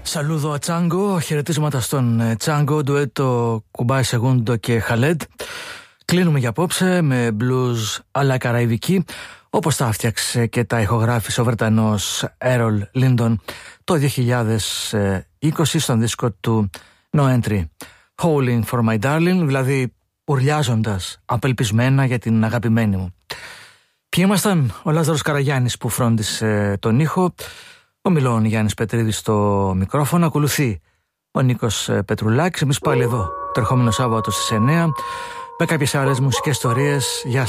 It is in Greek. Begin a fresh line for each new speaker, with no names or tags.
Σαλούδο Τσάνγκο, χαιρετίσματα στον Τσάνγκο, ντουέτο Κουμπάι Σεγούντο και Χαλέντ. Κλείνουμε για απόψε με blues αλλά καραϊβική, όπως τα έφτιαξε και τα ηχογράφησε ο Βρετανός Έρολ Λίντον το 2020 στον δίσκο του No Entry. Howling for my darling, δηλαδή ουρλιάζοντας απελπισμένα για την αγαπημένη μου. Ποιοι ήμασταν? Ο Λάζαρος Καραγιάννης που φρόντισε τον ήχο, ο Μιλών Γιάννης Πετρίδης στο μικρόφωνο, ακολουθεί ο Νίκος Πετρουλάκης. Εμείς πάλι εδώ το ερχόμενο Σάββατο στις 9 με κάποιες άλλες μουσικές ιστορίες. Γεια σας.